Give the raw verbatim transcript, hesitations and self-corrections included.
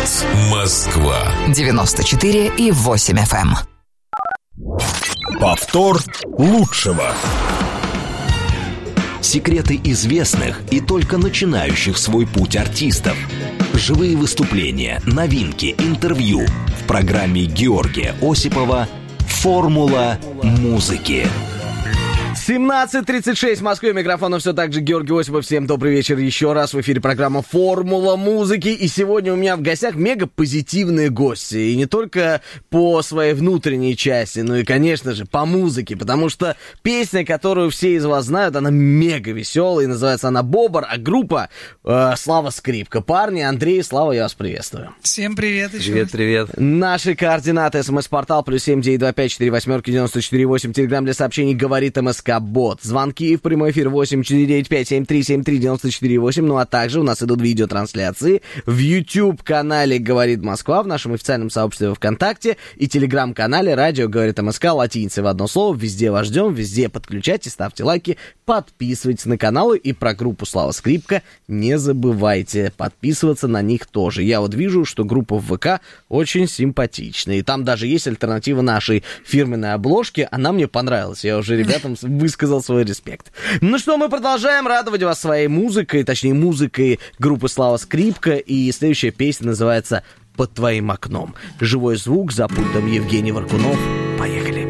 Голос Москва. девяносто четыре и восемь эф эм. Повтор лучшего. Секреты известных и только начинающих свой путь артистов. Живые выступления, новинки, интервью в программе Георгия Осипова «Формула музыки». семнадцать тридцать шесть в Москве. Микрофоном все так же Георгий Осипов. Всем добрый вечер еще раз. В эфире программа «Формула музыки». И сегодня у меня в гостях мега позитивные гости. И не только по своей внутренней части, но и, конечно же, по музыке. Потому что песня, которую все из вас знают, она мега веселая. И называется она «Бобр», а группа э, «Слава Скрипка». Парни, Андрей, Слава, я вас приветствую. Всем привет еще Привет, раз. привет. Наши координаты. СМС-портал плюс семь девять два пять четыре восьмерки девяносто четыре восемь. Телеграм для сообщений «Говорит МСК». Бот. Звонки в прямой эфир восемь четыре девять пять семь три семь три девять четыре восемь. Ну а также у нас идут видеотрансляции в YouTube-канале «Говорит Москва», в нашем официальном сообществе ВКонтакте и телеграм-канале «Радио Говорит МСК» латиницей в одно слово. Везде вас ждем, везде подключайте, ставьте лайки, подписывайтесь на каналы и про группу «Слава Скрипка» не забывайте подписываться на них тоже. Я вот вижу, что группа в ВК очень симпатичная. И там даже есть альтернатива нашей фирменной обложке. Она мне понравилась. Я уже ребятам высказал свой респект. Ну что, мы продолжаем радовать вас своей музыкой, точнее, музыкой группы «Слава Скрипка». И следующая песня называется «Под твоим окном». Живой звук за пультом Евгений Варкунов. Поехали.